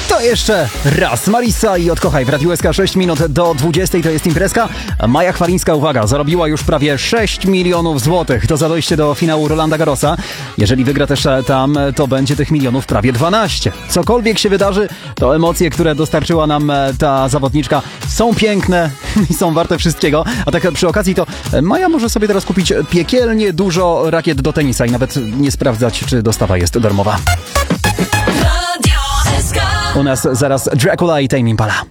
To jeszcze raz. Marisa i Odkochaj w Radiu SK 6 minut do 20. To jest imprezka. Maja Chwalińska, uwaga, zarobiła już prawie 6 milionów złotych. To za dojście do finału Rolanda Garrosa. Jeżeli wygra też tam, to będzie tych milionów prawie 12. Cokolwiek się wydarzy, to emocje, które dostarczyła nam ta zawodniczka, są piękne i są warte wszystkiego. A tak przy okazji to Maja może sobie teraz kupić piekielnie dużo rakiet do tenisa i nawet nie sprawdzać, czy dostawa jest darmowa. U nas zaraz Dracula i Tame Impala.